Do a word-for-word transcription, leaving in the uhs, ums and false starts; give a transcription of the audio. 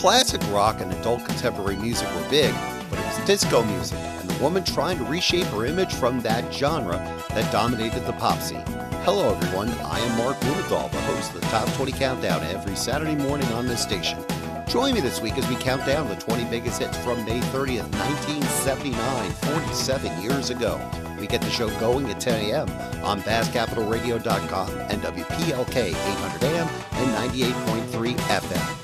Classic rock and adult contemporary music were big, but it was disco music and the woman trying to reshape her image from that genre that dominated the pop scene. Hello everyone, I am Mark Blumenthal, the host of the Top twenty Countdown every Saturday morning on this station. Join me this week as we count down the twenty biggest hits from May thirtieth, nineteen seventy-nine, forty-seven years ago. We get the show going at ten a.m. on Bass Capital Radio dot com and W P L K eight hundred A M and ninety-eight point three F M.